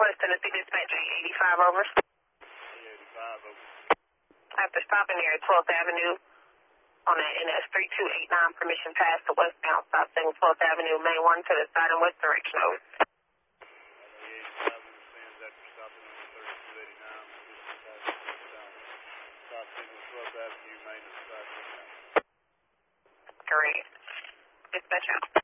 West Tennessee Dispatch 85 over. 85 over. After stopping there at 12th Avenue on the NS 3289, permission pass to westbound, stop signal 12th Avenue, main 1 to the side and west direction, over. The 85 understands after stopping on the 3289, stop signal 12th Avenue, main to the side. Great. Dispatch out.